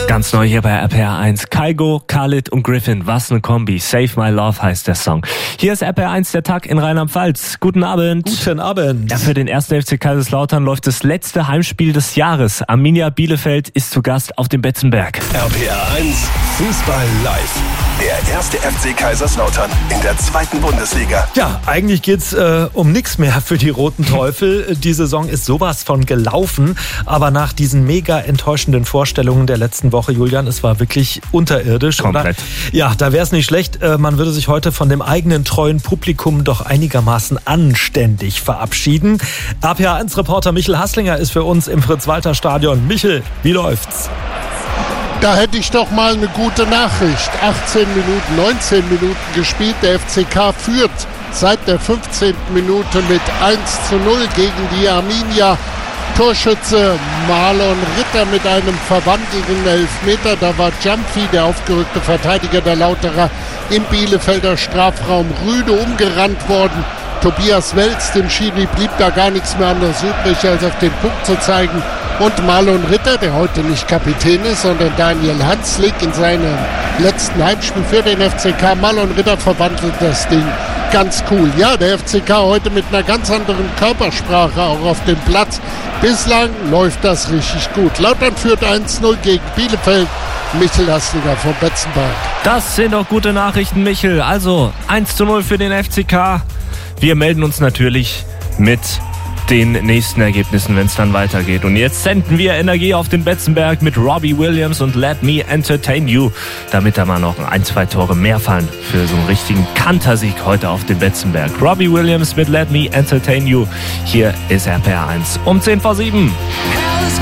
Ganz neu hier bei RPR 1. Kygo, Khalid und Griffin. Was eine Kombi. Save My Love heißt der Song. Hier ist RPR 1, der Tag in Rheinland-Pfalz. Guten Abend. Guten Abend. Ja, für den 1. FC Kaiserslautern läuft das letzte Heimspiel des Jahres. Arminia Bielefeld ist zu Gast auf dem Betzenberg. RPR 1 Fußball live. Der 1. FC Kaiserslautern in der 2. Bundesliga. Ja, eigentlich geht's um nichts mehr für die Roten Teufel. Die Saison ist sowas von gelaufen. Aber nach diesen mega enttäuschenden Vorstellungen der letzten Woche, Julian, es war wirklich unterirdisch. Komplett. Oder? Ja, da wäre es nicht schlecht. Man würde sich heute von dem eigenen treuen Publikum doch einigermaßen anständig verabschieden. RPR 1 Reporter Michel Hasslinger ist für uns im Fritz-Walter-Stadion. Michel, wie läuft's? Da hätte ich doch mal eine gute Nachricht. 19 Minuten gespielt. Der FCK führt seit der 15. Minute mit 1:0 gegen die Arminia. Torschütze Marlon Ritter mit einem verwandelten Elfmeter. Da war Jumpy, der aufgerückte Verteidiger der Lauterer, im Bielefelder Strafraum rüde umgerannt worden. Tobias Welz, dem Schiri, blieb da gar nichts mehr anderes übrig, als auf den Punkt zu zeigen. Und Marlon Ritter, der heute nicht Kapitän ist, sondern Daniel Hanslik in seinem letzten Heimspiel für den FCK. Marlon Ritter verwandelt das Ding ganz cool. Ja, der FCK heute mit einer ganz anderen Körpersprache auch auf dem Platz. Bislang läuft das richtig gut. Lautern führt 1:0 gegen Bielefeld. Michel Hasslinger vom Betzenberg. Das sind doch gute Nachrichten, Michel. Also 1:0 für den FCK. Wir melden uns natürlich mit den nächsten Ergebnissen, wenn es dann weitergeht. Und jetzt senden wir Energie auf den Betzenberg mit Robbie Williams und Let Me Entertain You, damit da mal noch 1-2 Tore mehr fallen für so einen richtigen Kantersieg heute auf den Betzenberg. Robbie Williams mit Let Me Entertain You. Hier ist RPR 1 um 6:50.